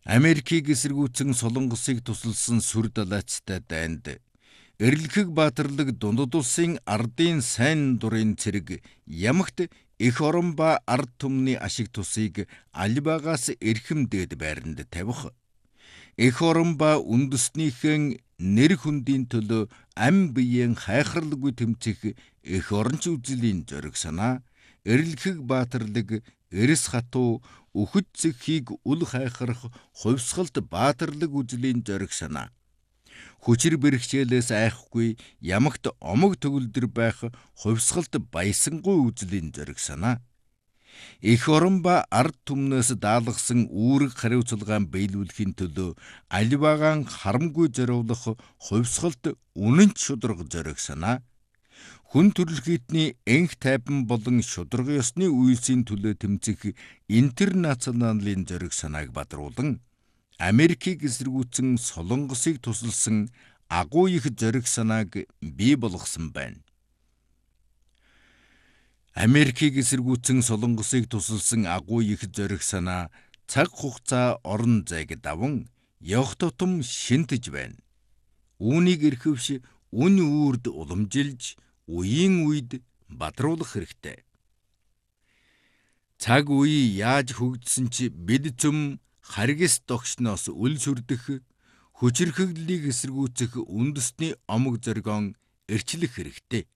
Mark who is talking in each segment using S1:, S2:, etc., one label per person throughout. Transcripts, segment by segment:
S1: Америкийг эсэргүүцэн Солонгосыг тусалсан сүр далайцтай дайнд эрэлхэг баатарлаг дундад улсын ардын сайн дурын цэрэг ямагт эх орон ба ард түмний ашиг тусыг албаагаас эрхэм дээд байранд тавих, эх орон ба үндэснийхэн нэр хүндийн төлөө ам биеийн хайхралгүй тэмцэх эх оронч үзлийн зориг санаа, эрэлхэг баатарлаг эрс хатуу үхэж зэхийг үл хайхрах хувьсгалт баатарлаг үзлийн зориг санаа, хүчир бэрхшээлээс айхгүй ямагт омог төгөлдөр байх хувьсгалт баясангүй үзлийн зориг санаа, эх орон ба ард түмнээс даалгасан үүрэг хариуцлагаан биелүүлэхийн төлөө албаагаан харамгүй зориулах хувьсгалт үнэнч шударга зориг санаа, хүн төрөлхитний энх тайван болон шударга ёсны үйлсийн төлөө тэмцэх интернационалын зориг санааг бадруулан Америкийг эсэргүүцэн Солонгосыг тусалсан агуу их зориг санааг бий болгосон байна. Америкийг эсэргүүцэн Солонгосыг тусалсан агуу их зориг санаа цаг хугацаа орон зайг даван явах тутам шинтэж байна. Үүнийг эрхвш үн үүрд уламжилж үеийн үед бадруулах хэрэгтэй. Цаг үе яаж хөгжсөн ч бид цөм харгис догшноос үл сүрдэх, хүчирхэгдлийг эсэргүүцэх үндэсний омог зоригон эрчлэх хэрэгтэй.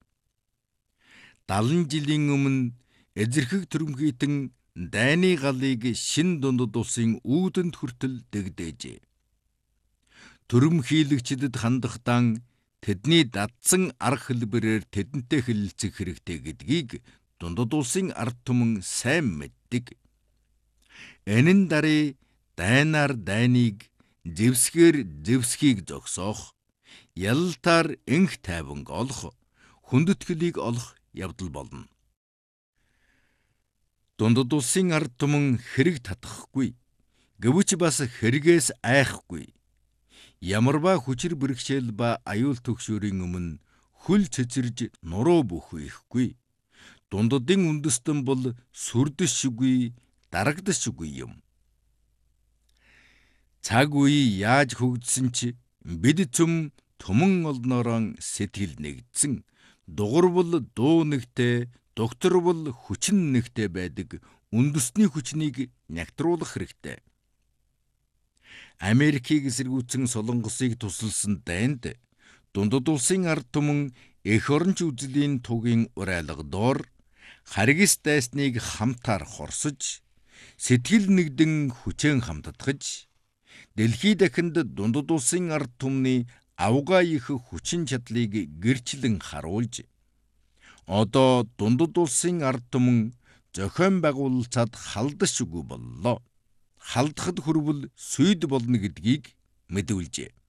S1: 70 жилийн өмнө эзэрхэг түрэмхийтэн дайны галыг шин дундад улсын үүдэнд хүртэл дэгдээжээ. Түрэмхийлэгчдэд хандах дан тэдний дадсан арга хэлбэрээр тэдэнтэй хэлэлцэх хэрэгтэй гэдгийг дундад улсын ард түмэн сайн мэддэг. Энэ нь даруй дайнаар дайныг, зэвсгээр зэвсхийг зогсоох, ялалтаар энх тайванг олох, хүндэтгэлийг олох явдал болно. Дундад улсын ард түмэн хэрэг татахгүй, гэвч бас хэрэгээс айхгүй. Ямарваа хүчир бэрхшээл ба аюул түгшүүрийн өмнө хөл цэцэрж нуруу бүхвэхгүй. Дундадын үндэстэн бол сүрдэшгүй, дарагдашгүй юм. Цаг үе яаж хөгжсөн ч бид цөм түмэн олноороо сэтгэл нэгдсэн, дугар бол дуу нэгтэй, доктор бол хүчин нэгтэй байдаг үндэсний хүчнийг нягтруулах хэрэгтэй. Америкийг эсэргүүцэн Солонгосыг тусалсан дайнд дундад улсын ард түмэн эх оронч үзлийн тугийн урайлга доор харгис дайсныг хамтаар хорсож, сэтгэл нэгдэн хүчээн хамтдагж, дэлхий дахинд дундад улсын ард түмний авгаа их хүчин чадлыг гэрчлэн харуулж, одоо дундад улсын ард түмэн зохион байгуулалцаад халдашгүй боллоо. Халдахад хүрвэл сүйд болно гэдгийг мэдүүлжээ.